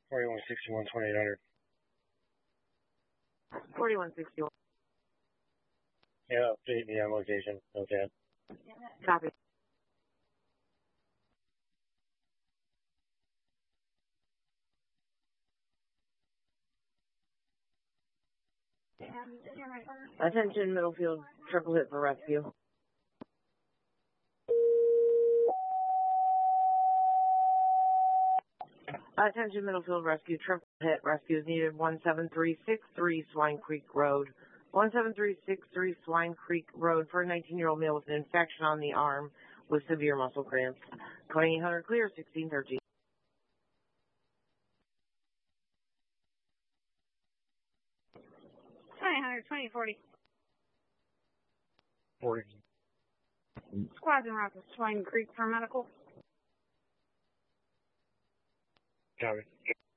4161, 2800. 4161. Yeah, update me on location. Okay. Copy. Attention, Middlefield, triple hit for rescue. Attention, Middlefield Rescue, triple hit rescue is needed. 17363 Swine Creek Road. 17363 Swine Creek Road for a 19-year-old male with an infection on the arm with severe muscle cramps. 2800 clear, 1613. 2040. 40. Squads en route to Swine Creek for medical. Copy.